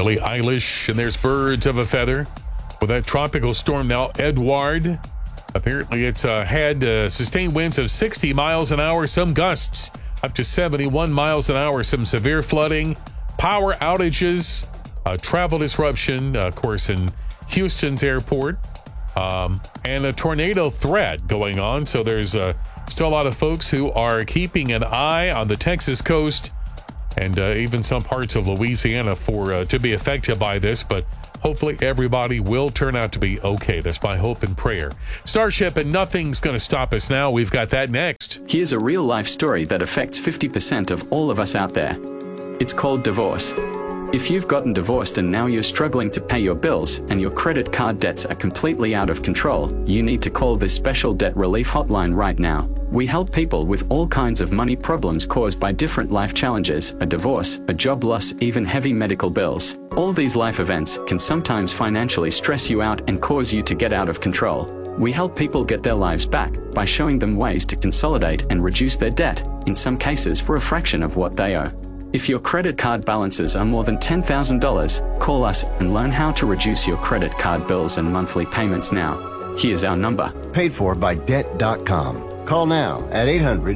Billie Eilish, and there's birds of a feather. With that tropical storm now, Edouard, apparently it's had sustained winds of 60 miles an hour, some gusts up to 71 miles an hour, some severe flooding, power outages, travel disruption, of course, in Houston's airport, and a tornado threat going on. So there's still a lot of folks who are keeping an eye on the Texas coast and even some parts of Louisiana to be affected by this, but hopefully everybody will turn out to be okay. That's my hope and prayer. Starship and nothing's going to stop us now. We've got that next. Here's a real-life story that affects 50% of all of us out there. It's called divorce. If you've gotten divorced and now you're struggling to pay your bills and your credit card debts are completely out of control, you need to call this special debt relief hotline right now. We help people with all kinds of money problems caused by different life challenges, a divorce, a job loss, even heavy medical bills. All these life events can sometimes financially stress you out and cause you to get out of control. We help people get their lives back by showing them ways to consolidate and reduce their debt, in some cases for a fraction of what they owe. If your credit card balances are more than $10,000, call us and learn how to reduce your credit card bills and monthly payments now. Here's our number. Paid for by Debt.com. Call now at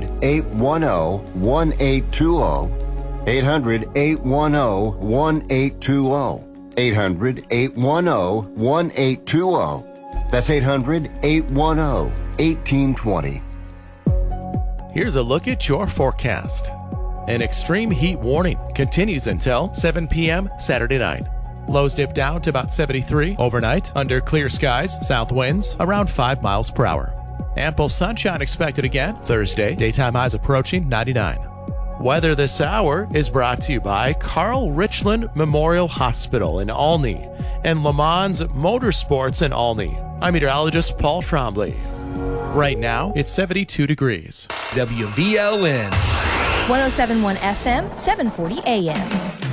800-810-1820. 800-810-1820. 800-810-1820. That's 800-810-1820. Here's a look at your forecast. An extreme heat warning continues until 7 p.m. Saturday night. Lows dip down to about 73 overnight under clear skies, south winds around 5 miles per hour. Ample sunshine expected again Thursday, daytime highs approaching 99. Weather this hour is brought to you by Carl Richland Memorial Hospital in Olney and Le Mans Motorsports in Olney. I'm meteorologist Paul Trombley. Right now, it's 72 degrees. WVLN. 107.1 FM, 740 AM.